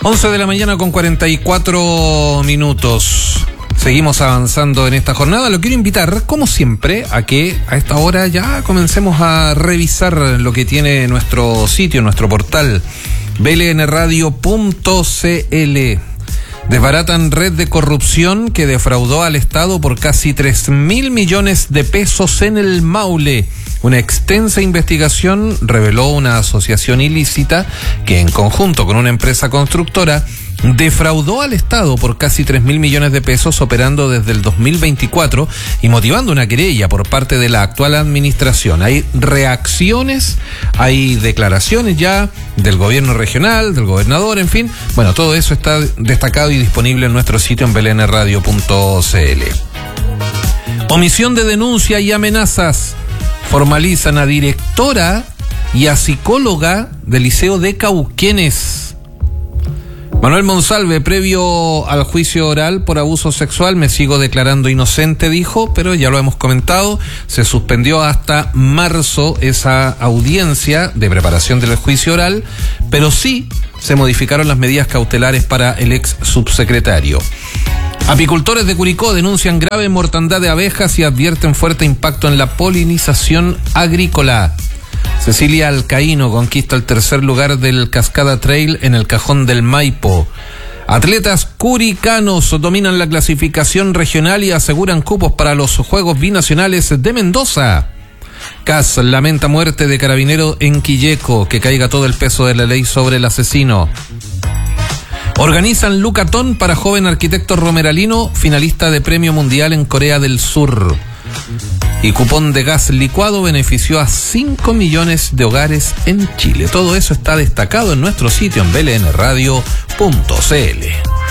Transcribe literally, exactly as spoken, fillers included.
once de la mañana con cuarenta y cuatro minutos. Seguimos avanzando en esta jornada. Lo quiero invitar, como siempre, a que a esta hora ya comencemos a revisar lo que tiene nuestro sitio, nuestro portal, b l n radio punto c l. Desbaratan red de corrupción que defraudó al Estado por casi tres mil millones de pesos en el Maule. Una extensa investigación reveló una asociación ilícita que, en conjunto con una empresa constructora, defraudó al Estado por casi tres mil millones de pesos operando desde el dos mil veinticuatro y motivando una querella por parte de la actual administración. Hay reacciones, hay declaraciones ya del gobierno regional, del gobernador, en fin. Bueno, todo eso está destacado y disponible en nuestro sitio en b l n radio punto c l. Omisión de denuncia y amenazas. Formalizan a directora y a psicóloga del Liceo de Cauquenes. Manuel Monsalve, previo al juicio oral por abuso sexual, me sigo declarando inocente, dijo, pero ya lo hemos comentado, se suspendió hasta marzo esa audiencia de preparación del juicio oral, pero sí se modificaron las medidas cautelares para el ex subsecretario. Apicultores de Curicó denuncian grave mortandad de abejas y advierten fuerte impacto en la polinización agrícola. Cecilia Alcaíno conquista el tercer lugar del Cascada Trail en el Cajón del Maipo. Atletas curicanos dominan la clasificación regional y aseguran cupos para los Juegos Binacionales de Mendoza. C A S lamenta muerte de carabinero en Quilleco, que caiga todo el peso de la ley sobre el asesino. Organizan Lucatón para joven arquitecto romeralino, finalista de premio mundial en Corea del Sur. Y cupón de gas licuado benefició a cinco millones de hogares en Chile. Todo eso está destacado en nuestro sitio en b l n radio punto c l.